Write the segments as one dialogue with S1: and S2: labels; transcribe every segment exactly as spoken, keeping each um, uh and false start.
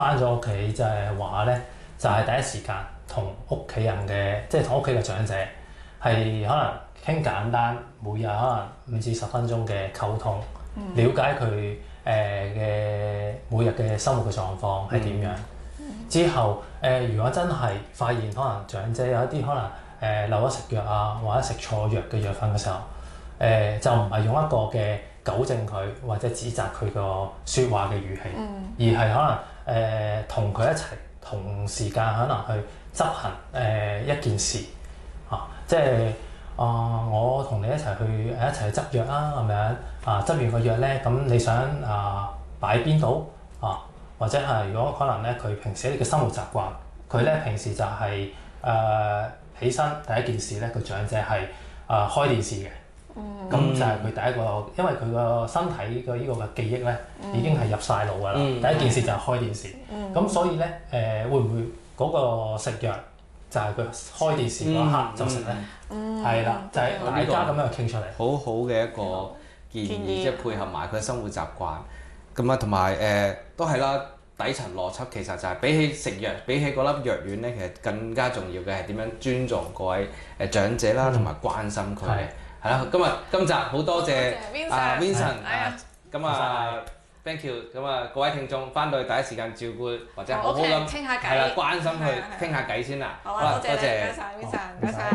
S1: 翻咗屋企就係話咧，就係、是、第一時間同屋企人嘅，即係同屋企嘅長者係可能傾簡單，每日可能五至十分鐘嘅溝通，嗯、了解佢誒嘅每日嘅生活嘅狀況係點樣。嗯、之後誒、呃，如果真係發現可能長者有一啲可能誒、呃、漏咗食藥啊，或者食錯藥嘅藥粉嘅時候，誒、呃、就唔係用一個嘅糾正佢或者指責佢個説話嘅語氣，嗯、而係可能誒同佢一齊同時間可能去執行誒、呃、一件事嚇、啊，即係啊、呃、我同你一齊去誒一齊去執藥啊，咁樣啊，執完個藥咧，咁你想啊擺邊度啊？或者係如果可能咧，佢平時嘅生活習慣，佢咧平時就係、是、誒、呃、起身第一件事咧，個長者係誒、呃、開電視嘅。咁、嗯、就係佢第一個，因為佢個身體嘅呢個嘅記憶咧，嗯、已經係入晒腦㗎啦。嗯、第一件事就係開電視。咁、嗯、所以咧，誒、呃、會唔會嗰個食藥就係佢開電視嗰刻就食咧？係啦、嗯，就係、是、大家咁樣傾出嚟。
S2: 好好嘅一個建議，建議即係配合埋佢嘅生活習慣。咁啊，同埋誒都係啦，底層邏輯其實就係比起食藥，比起嗰粒藥丸咧，其實更加重要嘅係點樣尊重各位誒長者啦，同埋、嗯、關心佢嘅。係啦，今日今集好多謝啊 Vincent，咁啊 thank you，咁啊各位聽眾翻到去第一時間照顧或者好好咁傾下偈，係啦，關心佢傾下偈先啦。好啊，多謝，多謝 Vincent，唔該晒。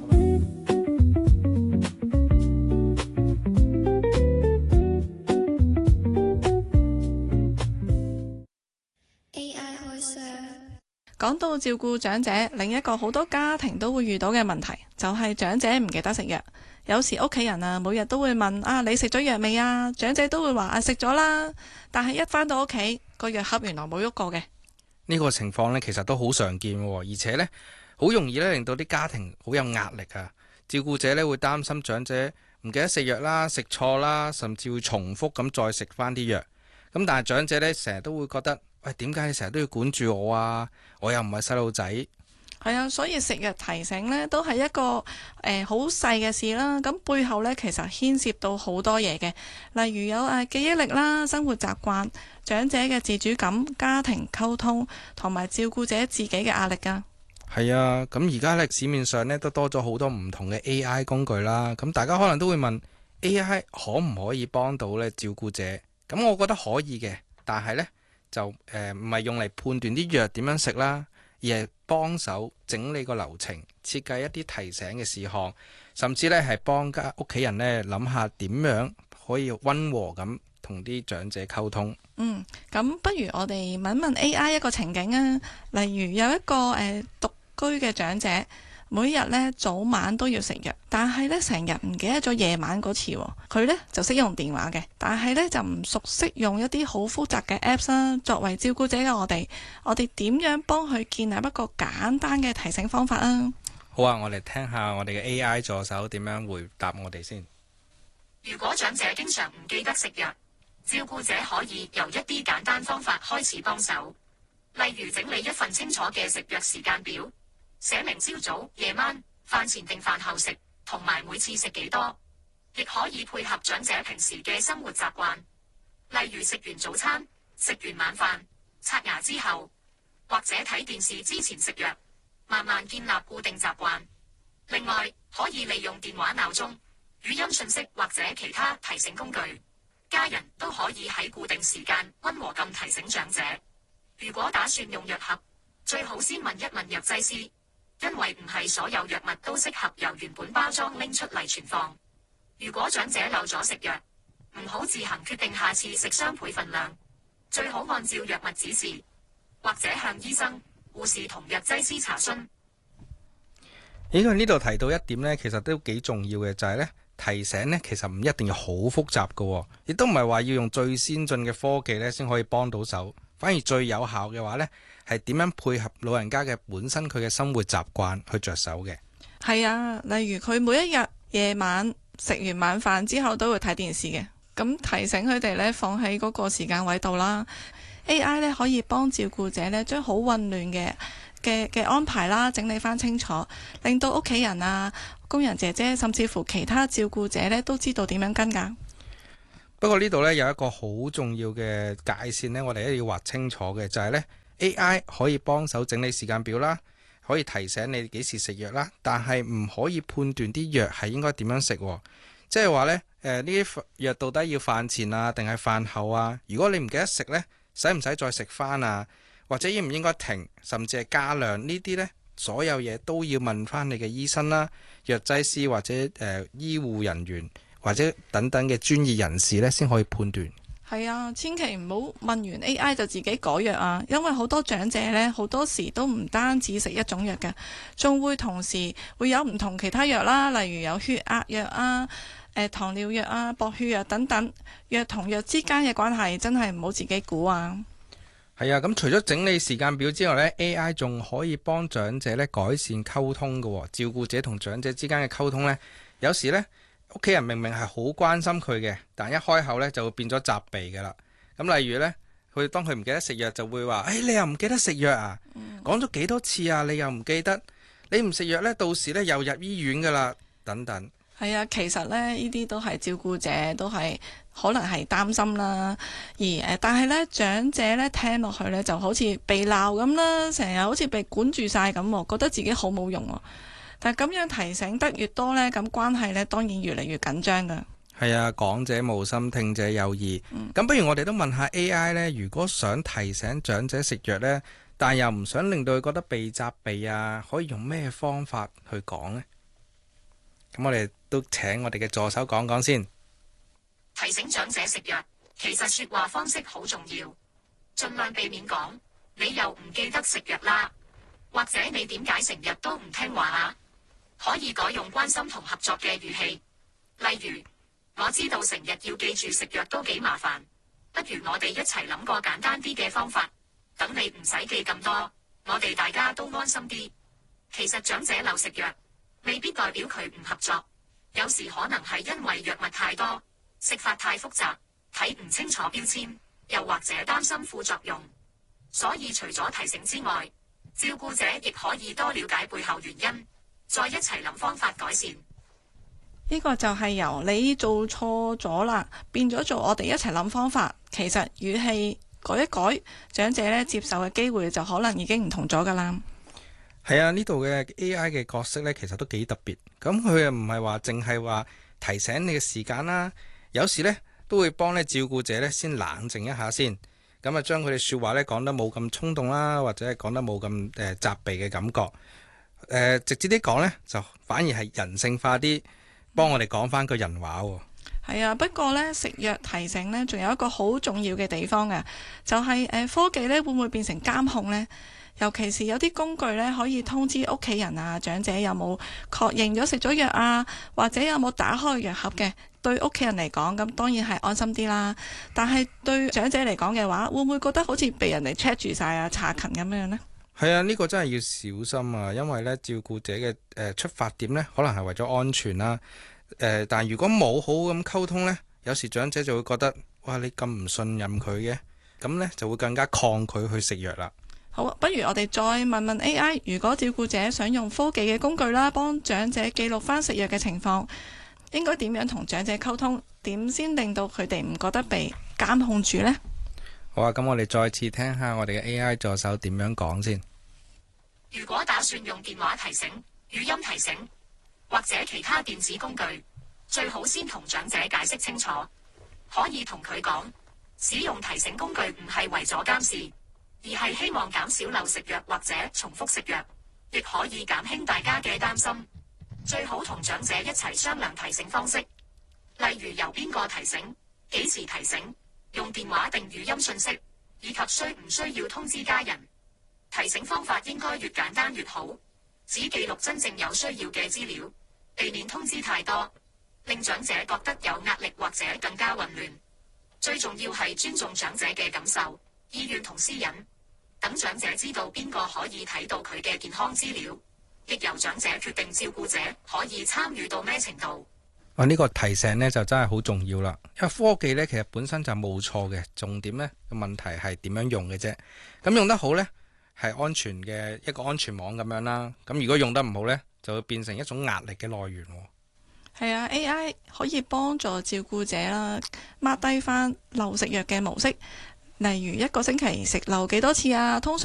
S3: 講到照顧長者，另一個好多家庭都會遇到嘅問題，就係、是、長者唔記得食藥。有時屋企人啊，每日都會問啊，你食咗藥未啊？長者都會話啊，食咗啦。但係一返到屋企，個藥盒原來冇喐過嘅。
S4: 呢個情況呢，其實都好常見喎，而且呢，好容易呢令到啲家庭好有壓力啊。照顧者呢會擔心長者唔記得食藥啦、食錯啦，甚至會重複咁再食返啲藥。咁但係長者呢，成日都會覺得，喂，點解你成日都要管住我啊？我又唔係細路仔。
S3: 係啊，所以食藥提醒呢都係一個誒好細嘅事啦。咁背後呢，其實牽涉到好多嘢嘅，例如有誒、啊、記憶力啦、生活習慣、長者嘅自主感、家庭溝通同埋照顧者自己嘅壓力㗎。
S4: 係啊，咁而家呢市面上呢都多咗好多唔同嘅 A I 工具啦。咁大家可能都會問 A I 可唔可以幫到呢照顧者？咁我覺得可以嘅，但係呢，就誒唔係用嚟判斷啲藥點樣食啦。而係幫手整理個流程，設計一啲提醒嘅事項，甚至咧係幫家屋企人咧諗下點樣可以溫和咁同啲長者溝通。
S3: 嗯，咁不如我哋問問 A I 一個情景啊，例如有一個誒、呃、獨居嘅長者，每日咧早晚都要食藥，但係咧成日唔記得咗夜晚嗰次，佢咧就識用電話嘅，但係咧就唔熟悉用一啲好複雜嘅 Apps 啦。作為照顧者嘅我哋，我哋點樣幫佢建立一個簡單嘅提醒方法啊？
S4: 好啊，我哋聽下我哋嘅 A I 助手點樣回答我哋先。
S5: 如果長者經常唔記得食藥，照顧者可以由一啲簡單方法開始幫手，例如整理一份清楚嘅食藥時間表。寫明朝早、夜晚、飯前定飯後食，同埋每次食幾多，亦可以配合長者平時嘅生活習慣，例如食完早餐、食完晚飯、刷牙之後，或者睇電視之前食藥，慢慢建立固定習慣。另外，可以利用電話鬧鐘、語音訊息或者其他提醒工具，家人都可以喺固定時間溫和咁提醒長者。如果打算用藥盒，最好先問一問藥劑師。因為唔係所有藥物都適合由原本包裝拎出嚟存放。如果長者漏咗食藥，唔好自行決定下次食雙倍份量，最好按照藥物指示，或者向醫生、護士同藥劑師查詢。
S4: 咦，佢呢度提到一點呢，其實都幾重要嘅，就係呢提醒呢，其實唔一定要好複雜㗎，亦都唔係話要用最先進嘅科技呢先可以幫到手。反而最有效嘅話呢，係點樣配合老人家嘅本身佢嘅生活習慣去着手嘅。
S3: 係啊，例如佢每一日夜晚食完晚飯之後都會睇電視嘅，咁提醒佢哋呢放喺嗰個時間位度啦。A I 呢可以幫照顧者呢將好混亂嘅嘅嘅安排啦整理翻清楚，令到屋企人啊、工人姐姐甚至乎其他照顧者呢都知道點樣跟㗎。
S4: 不過呢度呢，有一個好重要嘅界線呢，我哋一定要劃清楚嘅，就係呢 A I 可以幫手整理時間表啦，可以提醒你幾時食藥啦，但係唔可以判斷啲藥係應該點樣食。即係話呢，誒呢啲藥到底要飯前啊，定係飯後啊？如果你唔記得食呢，使唔使再食翻啊？或者應唔應該停，甚至係加量呢啲呢？所有嘢都要問翻你嘅醫生啦、藥劑師或者誒、呃、醫護人員或者等等嘅專業人士呢，先可以判斷。
S3: 係啊，千祈唔好問完 A I 就自己改藥啊，因為好多長者呢，好多時都唔單止食一種藥嘅，仲會同時會有唔同其他藥啦，例如有血壓藥啊、呃、糖尿藥啊、薄血藥等等，藥同藥之間嘅關係真係唔好自己估啊。
S4: 係啊，咁除咗整理時間表之外呢， A I 仲可以幫長者呢改善溝通嘅喎。照顧者同長者之間嘅溝通呢，有時呢，屋企人明明係好關心佢嘅，但一開口呢就會變咗責備㗎啦。咁例如呢，佢當佢唔記得食藥就會話：誒、哎、你又唔記得食藥啊？講咗幾多次啊？你又唔記得？你唔食藥呢，到時呢又入醫院㗎啦。等等。
S3: 係啊，其實呢，呢啲都係照顧者都係可能係擔心啦。而誒，但係呢，長者呢聽落去呢就好似被鬧咁啦，成日好似被管住晒咁，覺得自己好冇用喎。但係咁樣提醒得越多呢，咁關係呢當然越嚟越緊張噶。
S4: 係啊，講者無心，聽者有意。咁、嗯、不如我哋都問下 A I 呢，如果想提醒長者食藥呢，但又唔想令到佢覺得被責備啊，可以用咩方法去講呢？咁我哋都請我哋嘅助手講講先。
S5: 提醒長者食藥，其實說話方式好重要，盡量避免講你又唔記得食藥啦，或者你點解成日都唔聽話啊？可以改用關心同合作嘅語氣，例如我知道成日要記住食藥都幾麻煩，不如我哋一齊諗個簡單啲嘅方法，等你唔使記咁多，我哋大家都安心啲。其實長者漏食藥未必代表佢唔合作，有時可能係因為藥物太多，食法太複雜，睇唔清楚標籤，又或者擔心副作用。所以除咗提醒之外，照顧者亦可以多了解背後原因，再一齊諗方法改善。
S3: 呢個就係由你做錯咗啦，變咗做我哋一齊諗方法。其實語氣改一改，長者咧接受嘅機會就可能已經唔同咗噶啦。
S4: 係啊，呢度嘅 A I 嘅角色呢，其實都幾特別。咁佢又唔係話淨係話提醒你嘅時間啦，有時呢都會幫呢照顧者呢先冷靜一下先，咁啊將佢哋說話呢講得冇咁衝動啦，或者係講得冇咁誒責備嘅感覺。誒、呃，直接啲講呢，就反而係人性化啲，幫我哋講翻句人話喎。
S3: 係啊，不過呢，食藥提醒呢，仲有一個好重要嘅地方嘅，就係、是、誒、呃、科技呢會唔會變成監控呢？尤其是有啲工具呢，可以通知屋企人啊、長者有冇確認咗食咗藥啊，或者有冇打開藥盒嘅。對屋企人嚟講，咁當然係安心啲啦。但係對長者嚟講嘅話，會唔會覺得好似被人哋 check 住晒啊、查勤咁樣呢？
S4: 係啊，呢、呢個真係要小心啊，因為呢照顧者嘅誒、呃、出發點呢，可能係為咗安全啦。誒、呃，但如果冇好好咁溝通呢，有時長者就會覺得，哇，你咁唔信任佢嘅，咁呢就會更加抗拒去食藥啦。
S3: 好，不如我哋再問問 A I， 如果照顧者想用科技嘅工具啦，幫長者記錄翻食藥嘅情況，應該點樣同長者溝通？點先令到佢哋唔覺得被監控住呢？
S4: 好啊，咁我哋再次聽下我哋嘅 A I 助手點樣講先。
S5: 如果打算用電話提醒、語音提醒或者其他電子工具，最好先同長者解釋清楚。可以同佢講，使用提醒工具唔係為咗監視，而係希望減少漏食藥或者重複食藥，亦可以減輕大家嘅擔心。最好同長者一齊商量提醒方式，例如由邊個提醒、幾時提醒、用電話定語音訊息，以及需唔需要通知家人。提醒方法應該越簡單越好，只記錄真正有需要嘅資料，避免通知太多，令長者覺得有壓力或者更加混亂。最重要係尊重長者嘅感受、意願同私隱，等長者知道邊個可以睇到佢嘅健康資料，亦由長者決定照顧者可以參與到咩程度。
S4: 啊，呢個提醒呢就真係好重要啦，因為科技呢其實本身就冇錯嘅，重點呢個問題係點樣用嘅啫。咁用得好呢，係安全嘅一個安全網咁樣啦。咁如果用得唔好呢，就會變成一種壓力嘅來源。
S3: 係啊，A I 可以幫助照顧者啦，mark 低翻漏食藥嘅模式，例如一個星期食漏幾多次啊，通常